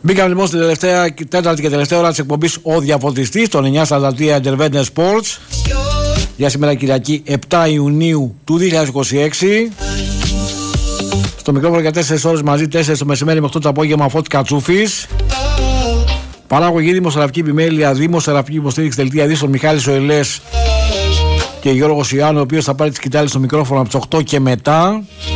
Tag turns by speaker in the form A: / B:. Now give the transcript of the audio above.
A: Μπήκαμε λοιπόν στην τέταρτη και τελευταία ώρα της εκπομπής Ο Διαφωτιστής, τον 943 Intervention Sports, για σήμερα Κυριακή 7 Ιουνίου του 2026. Στο μικρόφωνο για 4 ώρες μαζί, 4 το μεσημέρι με 8 το απόγευμα, Φώτης Κατσούφης. Παράγωγη δημοσιογραφική επιμέλεια, δημοσιογραφική υποστήριξη δελτία ειδήσεων Μιχάλης Οελές και Γιώργος Ιάννου, ο οποίος θα πάρει τις σκητάλες στο μικρόφωνο από τις 8 και μετά.